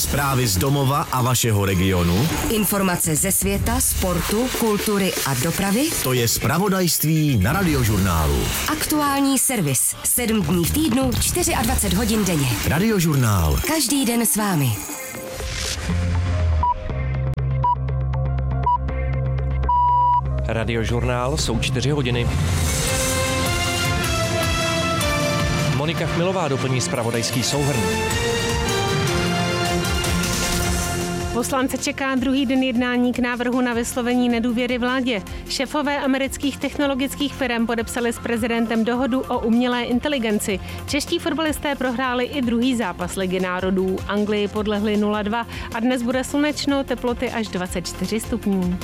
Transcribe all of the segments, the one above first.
Zprávy z domova a vašeho regionu. Informace ze světa, sportu, kultury a dopravy. To je zpravodajství na Radiožurnálu. Aktuální servis. 7 dní v týdnu, 24 hodin denně. Radiožurnál. Každý den s vámi. Radiožurnál, jsou 4 hodiny. Monika Chmilová doplní zpravodajský souhrn. Poslance čeká druhý den jednání k návrhu na vyslovení nedůvěry vládě. Šéfové amerických technologických firm podepsali s prezidentem dohodu o umělé inteligenci. Čeští fotbalisté prohráli i druhý zápas Ligy národů. Anglii podlehli 0-2 a dnes bude slunečno, teploty až 24 stupňů.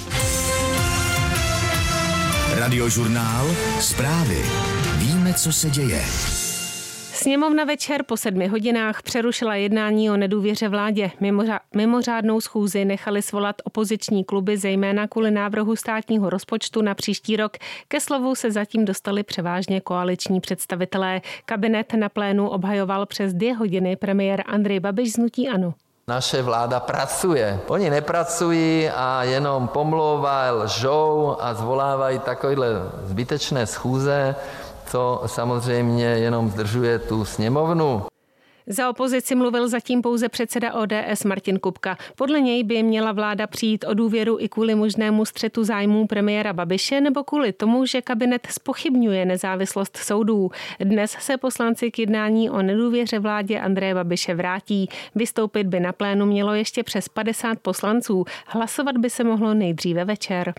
Radiožurnál. Zprávy. Víme, co se děje. Sněmovna večer po 7 hodinách přerušila jednání o nedůvěře vládě. Mimořádnou schůzi nechali svolat opoziční kluby, zejména kvůli návrhu státního rozpočtu na příští rok. Ke slovu se zatím dostali převážně koaliční představitelé. Kabinet na plénu obhajoval přes 2 hodiny premiér Andrej Babiš z hnutí ANO. Naše vláda pracuje. Oni nepracují a jenom pomlouvají, lžou a zvolávají takovéhle zbytečné schůze, co samozřejmě jenom zdržuje tu sněmovnu. Za opozici mluvil zatím pouze předseda ODS Martin Kupka. Podle něj by měla vláda přijít o důvěru i kvůli možnému střetu zájmů premiéra Babiše nebo kvůli tomu, že kabinet zpochybňuje nezávislost soudů. Dnes se poslanci k jednání o nedůvěře vládě Andreje Babiše vrátí. Vystoupit by na plénu mělo ještě přes 50 poslanců. Hlasovat by se mohlo nejdříve večer.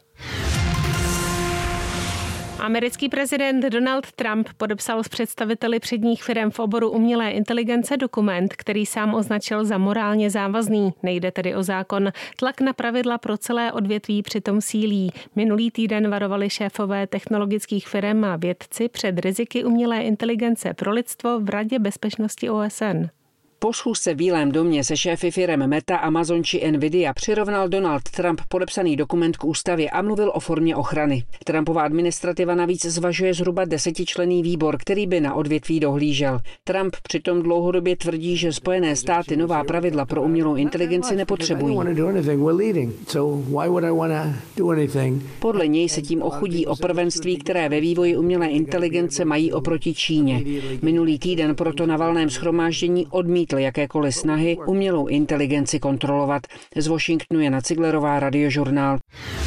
Americký prezident Donald Trump podepsal s představiteli předních firem v oboru umělé inteligence dokument, který sám označil za morálně závazný. Nejde tedy o zákon. Tlak na pravidla pro celé odvětví přitom sílí. Minulý týden varovali šéfové technologických firem a vědci před riziky umělé inteligence pro lidstvo v Radě bezpečnosti OSN. Po schůzce v Bílém domě se šéfy firem Meta, Amazon či Nvidia přirovnal Donald Trump podepsaný dokument k ústavě a mluvil o formě ochrany. Trumpova administrativa navíc zvažuje zhruba 10členný výbor, který by na odvětví dohlížel. Trump přitom dlouhodobě tvrdí, že Spojené státy nová pravidla pro umělou inteligenci nepotřebují. Podle něj se tím ochudí o prvenství, které ve vývoji umělé inteligence mají oproti Číně. Minulý týden proto na valném shromáždění odmítl jakékoliv snahy umělou inteligenci kontrolovat. Z Washingtonu Jana Ciglerová, Radiožurnál.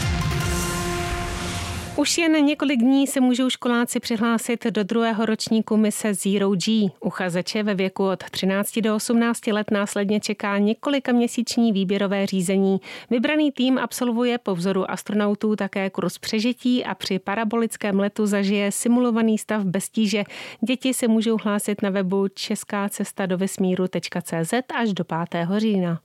Už jen několik dní se můžou školáci přihlásit do 2. ročníku mise Zero G. Uchazeče ve věku od 13 do 18 let následně čeká několikaměsíční výběrové řízení. Vybraný tým absolvuje po vzoru astronautů také kurz přežití a při parabolickém letu zažije simulovaný stav bez tíže. Děti se můžou hlásit na webu českacestadovesmíru.cz až do 5. října.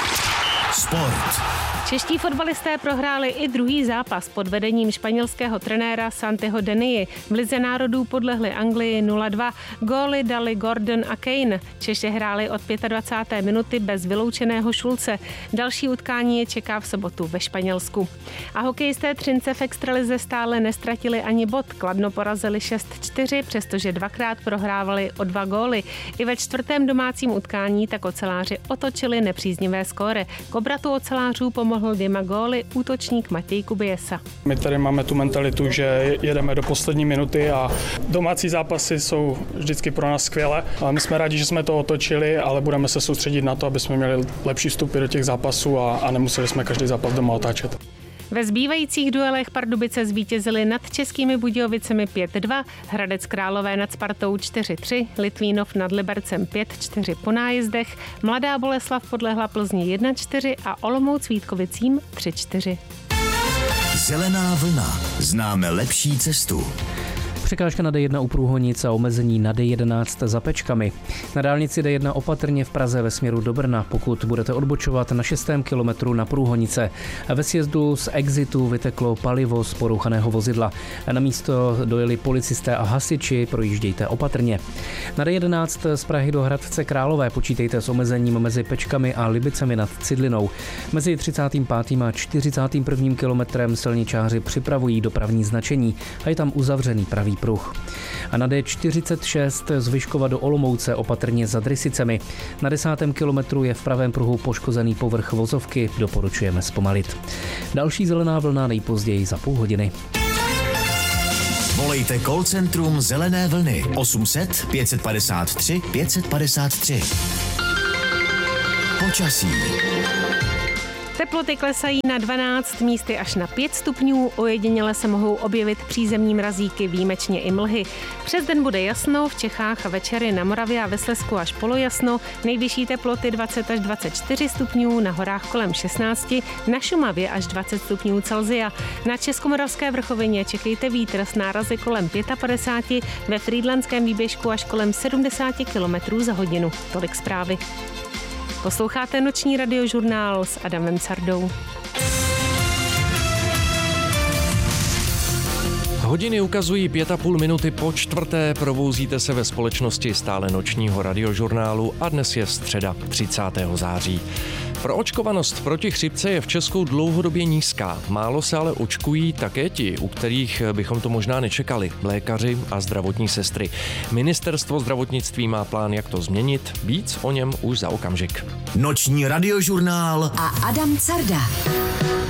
Sport. Čeští fotbalisté prohráli i druhý zápas pod vedením španělského trenéra Santiho Denii. V Lize národů podlehli Anglii 0-2. Góly dali Gordon a Kane. Češi hráli od 25. minuty bez vyloučeného Šulce. Další utkání je čeká v sobotu ve Španělsku. A hokejisté Třince v extralize stále nestratili ani bod. Kladno porazili 6-4, přestože dvakrát prohrávali o 2 góly. I ve 4. domácím utkání tak oceláři otočili nepříznivé skóre. K obratu ocelářů pomohl 2 góly útočník Matěj Kubiesa. My tady máme tu mentalitu, že jedeme do poslední minuty a domácí zápasy jsou vždycky pro nás skvělé. Ale my jsme rádi, že jsme to otočili, ale budeme se soustředit na to, aby jsme měli lepší vstupy do těch zápasů a nemuseli jsme každý zápas doma otáčet. Ve zbývajících duelech Pardubice zvítězili nad Českými Budějovicemi 5-2, Hradec Králové nad Spartou 4-3, Litvínov nad Libercem 5-4 po nájezdech, Mladá Boleslav podlehla Plzni 1-4 a Olomouc Vítkovicím 3-4. Zelená vlna. Známe lepší cestu. Překážka na D1 u Průhonic a omezení na D11 za Pečkami. Na dálnici D1 opatrně v Praze ve směru do Brna, pokud budete odbočovat na 6. kilometru na Průhonice. Ve sjezdu z exitu vyteklo palivo z porouchaného vozidla. Na místo dojeli policisté a hasiči, projíždějte opatrně. Na D11 z Prahy do Hradce Králové počítejte s omezením mezi Pečkami a Libicemi nad Cidlinou. Mezi 35. a 41. kilometrem silničáři připravují dopravní značení a je tam uzavřený pravý levý pruh. A na D46 z Vyškova do Olomouce opatrně za Drysicemi. Na 10. kilometru je v pravém pruhu poškozený povrch vozovky, doporučujeme zpomalit. Další zelená vlna nejpozději za půl hodiny. Volejte call centrum Zelené vlny 800 553 553. Počasí. Teploty klesají na 12, místy až na 5 stupňů, ojediněle se mohou objevit přízemní mrazíky, výjimečně i mlhy. Přes den bude jasno, v Čechách a večery na Moravě a ve Slezsku až polojasno, nejvyšší teploty 20 až 24 stupňů, na horách kolem 16, na Šumavě až 20 stupňů Celsia. Na Českomoravské vrchovině čekejte vítr s nárazy kolem 55, ve Frýdlantském výběžku až kolem 70 km za hodinu. Tolik zprávy. Posloucháte noční radiožurnál s Adamem Cardou. Hodiny ukazují 5,5 minuty po čtvrté, probouzíte se ve společnosti stále nočního radiožurnálu a dnes je středa 30. září. Proočkovanost proti chřipce je v Česku dlouhodobě nízká. Málo se ale očkují také ti, u kterých bychom to možná nečekali, lékaři a zdravotní sestry. Ministerstvo zdravotnictví má plán, jak to změnit, víc o něm už za okamžik. Noční radiožurnál a Adam Carda.